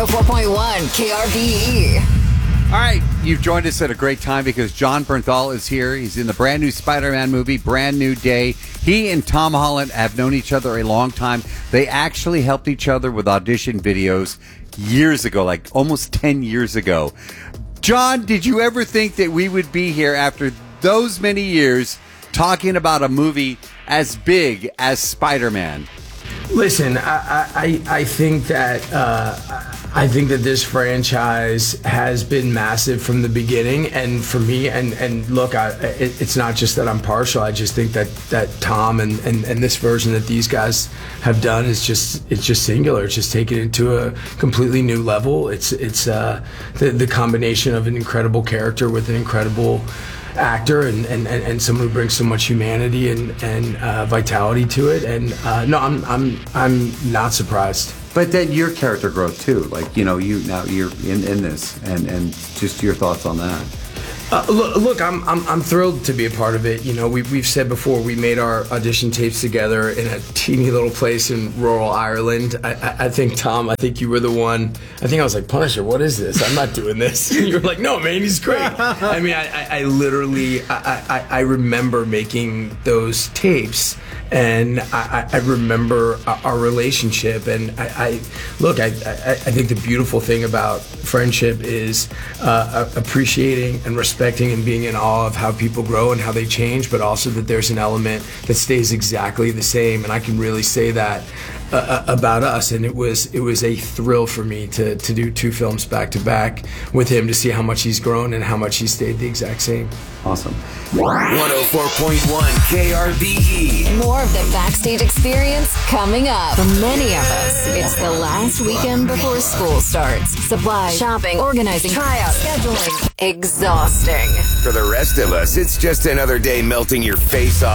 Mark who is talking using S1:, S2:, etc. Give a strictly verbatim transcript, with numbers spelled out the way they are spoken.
S1: four point one K R B E.
S2: All right, you've joined us at a great time because Jon Bernthal is here. He's in the brand new Spider-Man movie, Brand New Day. He and Tom Holland have known each other a long time. They actually helped each other with audition videos years ago, like almost ten years ago. Jon, did you ever think that we would be here after those many years talking about a movie as big as Spider-Man?
S3: Listen, I I, I think that uh, I think that this franchise has been massive from the beginning, and for me, and and look, I, it, it's not just that I'm partial. I just think that that Tom and, and, and this version that these guys have done is just it's just singular. It's just taken it to a completely new level. It's it's uh, the the combination of an incredible character with an incredible actor and, and, and someone who brings so much humanity and, and uh, vitality to it. And uh, no, I'm I'm I'm not surprised.
S2: But then your character growth too, like you know, you now you're in, in this, and, and just your thoughts on that.
S3: Uh, look, look I'm, I'm I'm thrilled to be a part of it. You know, we, we've said before, we made our audition tapes together in a teeny little place in rural Ireland. I, I, I think, Tom, I think you were the one. I think I was like, Punisher, what is this? I'm not doing this. And you were like, no, man, he's great. I mean, I, I, I literally, I, I, I remember making those tapes, and I, I remember our relationship. And I, I look, I, I, I think the beautiful thing about friendship is uh, appreciating and respecting and being in awe of how people grow and how they change, but also that there's an element that stays exactly the same. And I can really say that uh, about us. And it was it was a thrill for me to to do two films back to back with him, to see how much he's grown and how much he stayed the exact same.
S2: Awesome.
S4: one oh four point one K R B E.
S1: More of the backstage experience coming up. For many of us, it's the last weekend before school starts. Supplies, shopping, organizing, tryouts, scheduling. Exhausting.
S4: For the rest of us, it's just another day melting your face off.